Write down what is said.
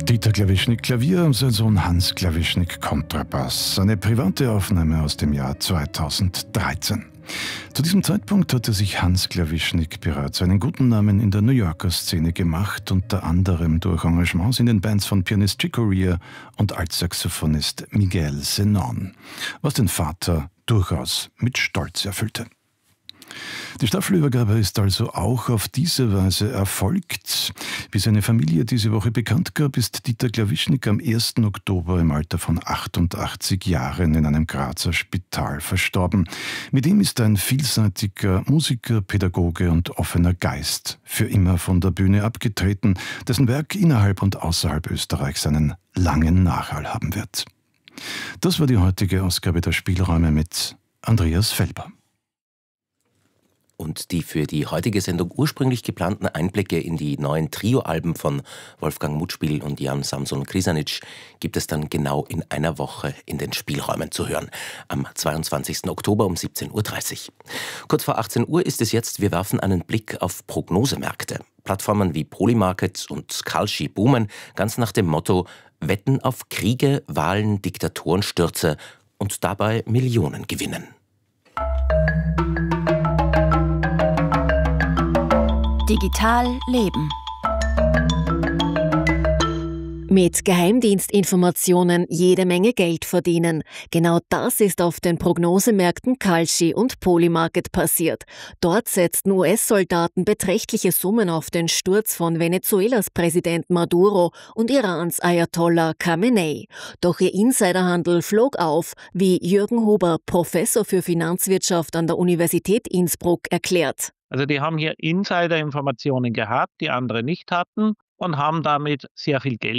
Dieter Klawischnik Klavier und sein Sohn Hans Klawischnik Kontrabass. Eine private Aufnahme aus dem Jahr 2013. Zu diesem Zeitpunkt hatte sich Hans Klawischnik bereits einen guten Namen in der New Yorker Szene gemacht, unter anderem durch Engagements in den Bands von Pianist Chick Corea und Altsaxophonist Miguel Zenón, was den Vater durchaus mit Stolz erfüllte. Die Staffelübergabe ist also auch auf diese Weise erfolgt. Wie seine Familie diese Woche bekannt gab, ist Dieter Klawischnik am 1. Oktober im Alter von 88 Jahren in einem Grazer Spital verstorben. Mit ihm ist ein vielseitiger Musiker, Pädagoge und offener Geist für immer von der Bühne abgetreten, dessen Werk innerhalb und außerhalb Österreichs einen langen Nachhall haben wird. Das war die heutige Ausgabe der Spielräume mit Andreas Felber. Und die für die heutige Sendung ursprünglich geplanten Einblicke in die neuen Trio-Alben von Wolfgang Mutspiel und Jan Samson Krisanic gibt es dann genau in einer Woche in den Spielräumen zu hören, am 22. Oktober um 17.30 Uhr. Kurz vor 18 Uhr ist es jetzt, wir werfen einen Blick auf Prognosemärkte. Plattformen wie Polymarket und Kalshi boomen, ganz nach dem Motto: Wetten auf Kriege, Wahlen, Diktatorenstürze und dabei Millionen gewinnen. Digital leben. Mit Geheimdienstinformationen jede Menge Geld verdienen. Genau das ist auf den Prognosemärkten Kalshi und Polymarket passiert. Dort setzten US-Soldaten beträchtliche Summen auf den Sturz von Venezuelas Präsident Maduro und Irans Ayatollah Khamenei. Doch ihr Insiderhandel flog auf, wie Jürgen Huber, Professor für Finanzwirtschaft an der Universität Innsbruck, erklärt. Also die haben hier Insider-Informationen gehabt, die andere nicht hatten, und haben damit sehr viel Geld